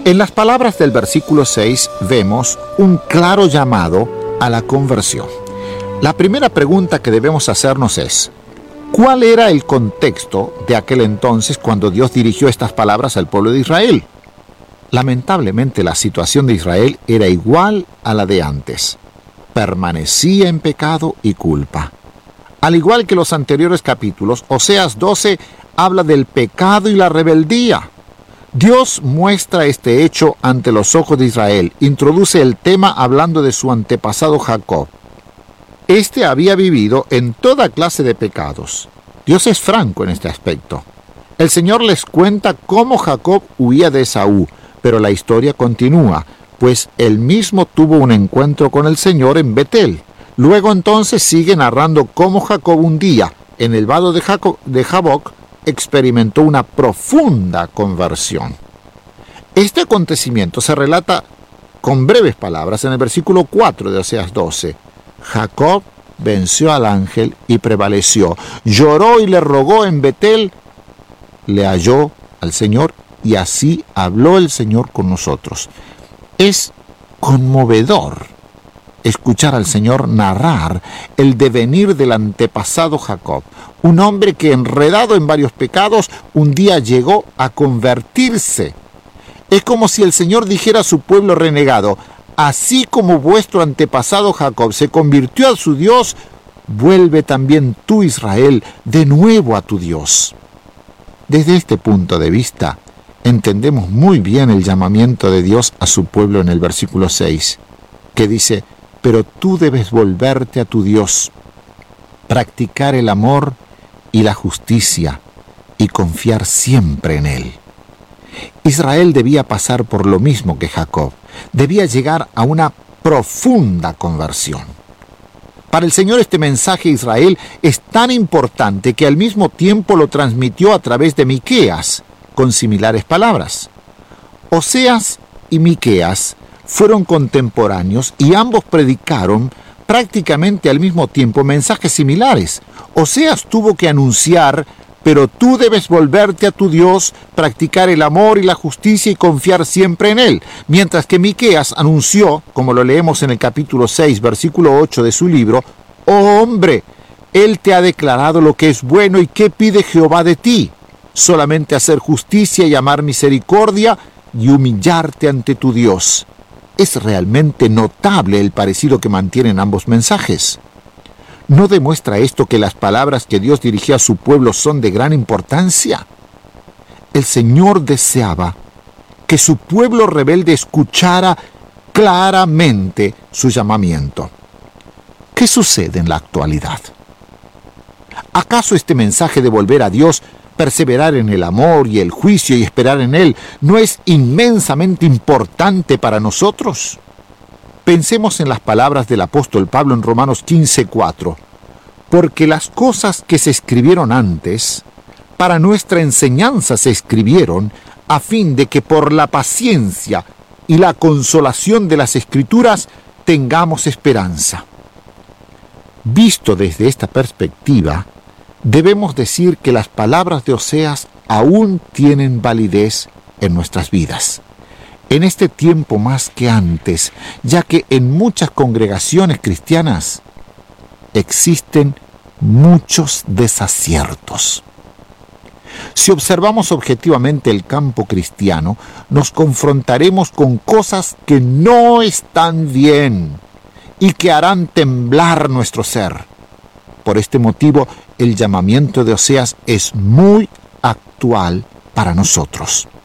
En las palabras del versículo 6 vemos un claro llamado a la conversión. La primera pregunta que debemos hacernos es: ¿cuál era el contexto de aquel entonces cuando Dios dirigió estas palabras al pueblo de Israel? Lamentablemente, la situación de Israel era igual a la de antes. Permanecía en pecado y culpa. Al igual que los anteriores capítulos, Oseas 12 habla del pecado y la rebeldía. Dios muestra este hecho ante los ojos de Israel. Introduce el tema hablando de su antepasado Jacob. Este había vivido en toda clase de pecados. Dios es franco en este aspecto. El Señor les cuenta cómo Jacob huía de Esaú, pero la historia continúa, pues él mismo tuvo un encuentro con el Señor en Betel. Luego entonces sigue narrando cómo Jacob un día, en el vado de Jaboc, experimentó una profunda conversión. Este acontecimiento se relata con breves palabras en el versículo 4 de Oseas 12. Jacob venció al ángel y prevaleció. Lloró y le rogó en Betel. Le halló al Señor y así habló el Señor con nosotros. Es conmovedor escuchar al Señor narrar el devenir del antepasado Jacob, un hombre que, enredado en varios pecados, un día llegó a convertirse. Es como si el Señor dijera a su pueblo renegado: así como vuestro antepasado Jacob se convirtió a su Dios, vuelve también tú, Israel, de nuevo a tu Dios. Desde este punto de vista, entendemos muy bien el llamamiento de Dios a su pueblo en el versículo 6, que dice: pero tú debes volverte a tu Dios, practicar el amor y la justicia y confiar siempre en Él. Israel debía pasar por lo mismo que Jacob, debía llegar a una profunda conversión. Para el Señor este mensaje a Israel es tan importante que al mismo tiempo lo transmitió a través de Miqueas, con similares palabras. Oseas y Miqueas fueron contemporáneos y ambos predicaron prácticamente al mismo tiempo mensajes similares. Oseas tuvo que anunciar: pero tú debes volverte a tu Dios, practicar el amor y la justicia y confiar siempre en Él. Mientras que Miqueas anunció, como lo leemos en el capítulo 6, versículo 8 de su libro: oh hombre, Él te ha declarado lo que es bueno, y ¿qué pide Jehová de ti? Solamente hacer justicia y amar misericordia y humillarte ante tu Dios. Es realmente notable el parecido que mantienen ambos mensajes. ¿No demuestra esto que las palabras que Dios dirigía a su pueblo son de gran importancia? El Señor deseaba que su pueblo rebelde escuchara claramente su llamamiento. ¿Qué sucede en la actualidad? ¿Acaso este mensaje de volver a Dios, perseverar en el amor y el juicio y esperar en Él, no es inmensamente importante para nosotros? Pensemos en las palabras del apóstol Pablo en Romanos 15:4. Porque las cosas que se escribieron antes, para nuestra enseñanza se escribieron, a fin de que por la paciencia y la consolación de las Escrituras tengamos esperanza. Visto desde esta perspectiva, debemos decir que las palabras de Oseas aún tienen validez en nuestras vidas. En este tiempo más que antes, ya que en muchas congregaciones cristianas existen muchos desaciertos. Si observamos objetivamente el campo cristiano, nos confrontaremos con cosas que no están bien y que harán temblar nuestro ser. Por este motivo, el llamamiento de Oseas es muy actual para nosotros.